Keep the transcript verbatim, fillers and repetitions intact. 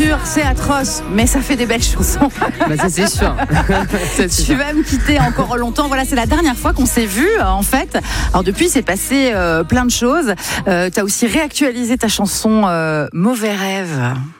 sûr, c'est atroce, mais ça fait des belles chansons. Bah ça c'est sûr. Ça, c'est Tu sûr. vas me quitter encore longtemps. Voilà, c'est la dernière fois qu'on s'est vu euh, en fait. Alors depuis, c'est passé euh, plein de choses. Euh, tu as aussi réactualisé ta chanson euh, Mauvais rêve.